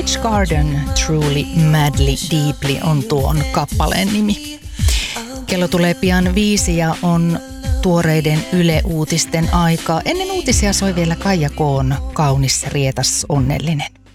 Savage Garden, Truly, Madly, Deeply on tuon kappaleen nimi. Kello tulee pian 5 ja on tuoreiden Yle-uutisten aika. Ennen uutisia soi vielä Kaija K:n Kaunis, rietas, onnellinen.